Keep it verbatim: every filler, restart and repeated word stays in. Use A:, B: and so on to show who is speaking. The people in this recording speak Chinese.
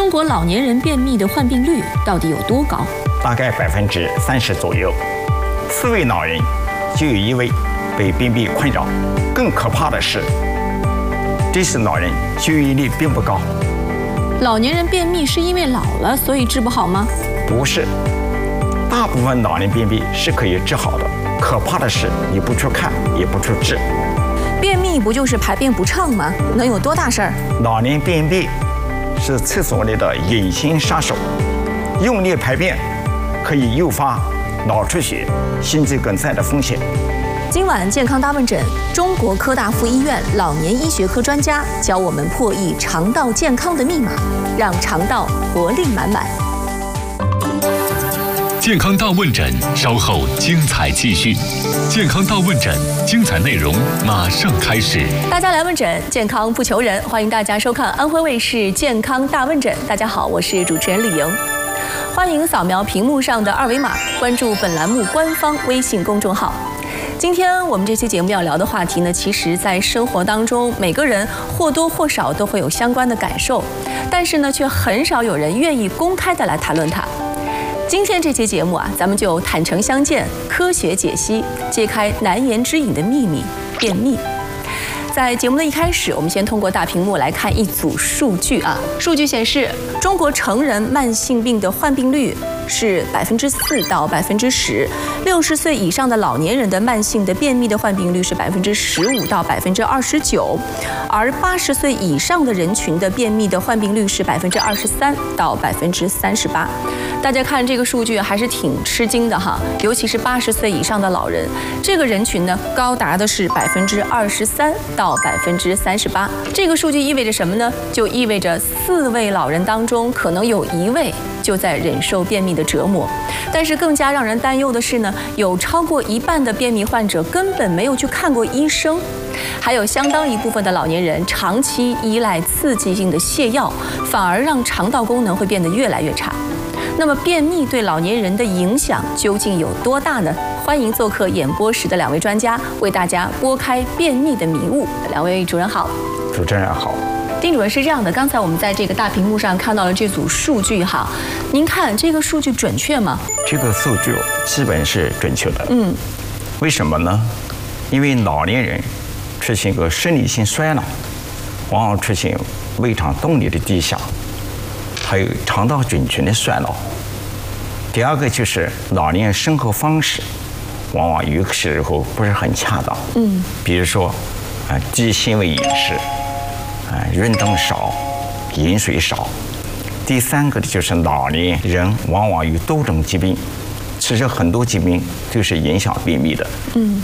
A: 中国老年人便秘的患病率到底有多高？
B: 大概百分之三十左右。四位老人就有一位被便秘困扰。更可怕的是，这些老人就医率并不高。
A: 老年人便秘是因为老了，所以治不好吗？
B: 不是，大部分老年便秘是可以治好的。可怕的是，你不去看，也不去治。
A: 便秘不就是排便不畅吗？能有多大事儿？
B: 老年便秘是厕所里的隐形杀手，用力排便可以诱发脑出血、心肌梗塞的风险。
A: 今晚健康大问诊，中国科大附医院老年医学科专家教我们破译肠道健康的密码，让肠道活力满满。
C: 健康大问诊稍后精彩继续。健康大问诊，精彩内容马上开始。
A: 大家来问诊，健康不求人，欢迎大家收看安徽卫视健康大问诊。大家好，我是主持人李莹。欢迎扫描屏幕上的二维码，关注本栏目官方微信公众号。今天我们这期节目要聊的话题呢，其实在生活当中，每个人或多或少都会有相关的感受，但是呢，却很少有人愿意公开的来谈论它。今天这期节目啊，咱们就坦诚相见，科学解析，揭开难言之隐的秘密——便秘。在节目的一开始，我们先通过大屏幕来看一组数据啊。数据显示，中国成人慢性病的患病率是百分之四到百分之十，六十岁以上的老年人的慢性的便秘的患病率是百分之十五到百分之二十九，而八十岁以上的人群的便秘的患病率是百分之二十三到百分之三十八。大家看这个数据还是挺吃惊的哈，尤其是八十岁以上的老人，这个人群呢高达的是百分之二十三到百分之三十八。这个数据意味着什么呢？就意味着四位老人当中可能有一位就在忍受便秘的折磨。但是更加让人担忧的是呢，有超过一半的便秘患者根本没有去看过医生，还有相当一部分的老年人长期依赖刺激性的泻药，反而让肠道功能会变得越来越差。那么便秘对老年人的影响究竟有多大呢？欢迎做客演播室的两位专家，为大家拨开便秘的迷雾。两位主任好。
B: 主持人好。
A: 丁主任，是这样的，刚才我们在这个大屏幕上看到了这组数据哈，您看这个数据准确吗？
B: 这个数据基本是准确的。
A: 嗯。
B: 为什么呢？因为老年人出现个生理性衰老，往往出现胃肠动力的低下，还有肠道菌群的衰老。第二个就是老年人生活方式，往往有时候不是很恰当。
A: 嗯。比
B: 如说，啊，低纤维饮食，啊，运动少，饮水少。第三个就是老年人往往有多种疾病，其实很多疾病就是影响便秘的。
A: 嗯。